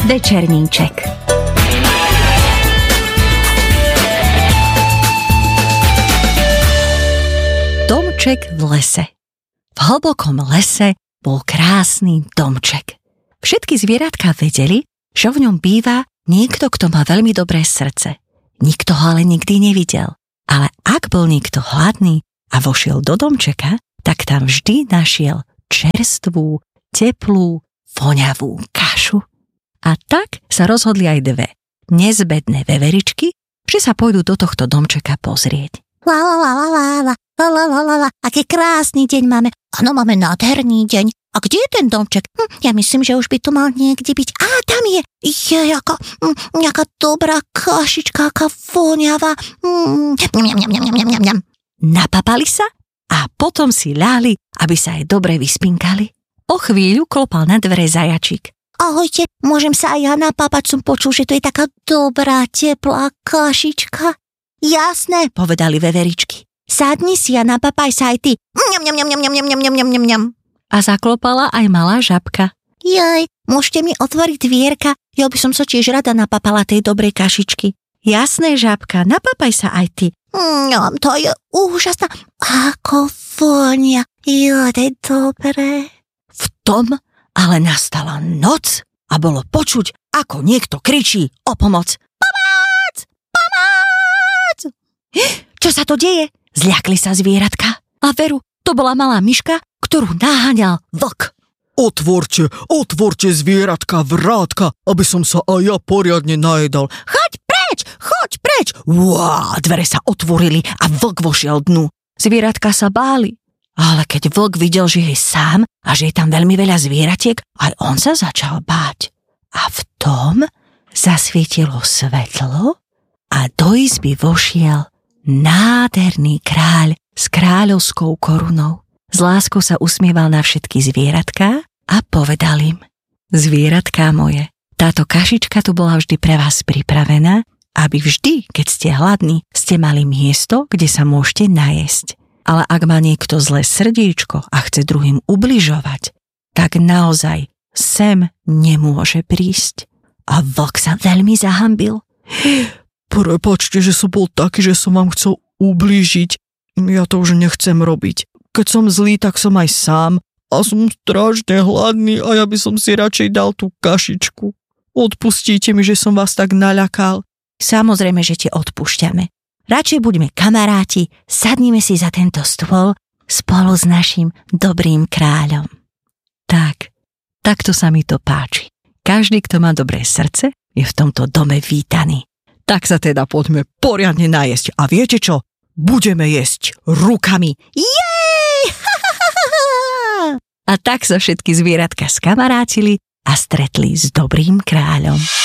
Večerníček. Domček v lese. V hlbokom lese bol krásny domček. Všetky zvieratka vedeli, že v ňom býva niekto, kto má veľmi dobré srdce. Nikto ho ale nikdy nevidel. Ale ak bol niekto hladný a vošiel do domčeka, tak tam vždy našiel čerstvú, teplú, voňavú kašu. A tak sa rozhodli aj dve nezbedné veveričky, že sa pôjdu do tohto domčeka pozrieť. Aký krásny deň máme. Áno, máme nádherný deň. A kde je ten domček? Ja myslím, že už by tu mal niekde byť. Á, tam je. Jaká dobrá kašička, aká voňavá. Napapali sa a potom si ľahli, aby sa aj dobre vyspinkali. O chvíľu klopal na dvere zajačík. Ahojte, môžem sa aj ja napapať? Som počul, že to je taká dobrá, teplá kašička. Jasné, povedali veveričky. Sadni si a napapaj sa aj ty. A zaklopala aj malá žabka. Jaj, môžete mi otvoriť dvierka? Ja by som sa tiež rada napapala tej dobrej kašičky. Jasné, žabka, napapaj sa aj ty. To je úžasná. Ako vonia. Jo, to je dobré. V tom ale nastala noc a bolo počuť, ako niekto kričí o pomoc. Pomoc! Pomoc! Čo sa to deje? Zľakli sa zvieratka. A veru, to bola malá myška, ktorú naháňal vlk. Otvorte zvieratka, vrátka, aby som sa aj ja poriadne najedol. Choď preč! Uá, dvere sa otvorili a vlk vošiel dnu. Zvieratka sa báli. Ale keď vlk videl, že je sám a že je tam veľmi veľa zvieratiek, aj on sa začal báť. A v tom zasvietilo svetlo a do izby vošiel nádherný kráľ s kráľovskou korunou. S láskou sa usmieval na všetky zvieratká a povedal im: Zvieratká moje, táto kašička tu bola vždy pre vás pripravená, aby vždy, keď ste hladní, ste mali miesto, kde sa môžete najesť. Ale ak má niekto zlé srdiečko a chce druhým ubližovať, tak naozaj sem nemôže prísť. A vlk sa veľmi zahanbil. Prepáčte, že som bol taký, že som vám chcel ublížiť. Ja to už nechcem robiť. Keď som zlý, tak som aj sám a som strašne hladný a ja by som si radšej dal tú kašičku. Odpustíte mi, že som vás tak naľakal. Samozrejme, že ti odpúšťame. Radšej buďme kamaráti, sadnime si za tento stôl spolu s našim dobrým kráľom. Takto sa mi to páči. Každý, kto má dobré srdce, je v tomto dome vítaný. Tak sa teda poďme poriadne najesť. A viete čo? Budeme jesť rukami. Jej! A tak sa všetky zvieratka skamarátili a stretli s dobrým kráľom.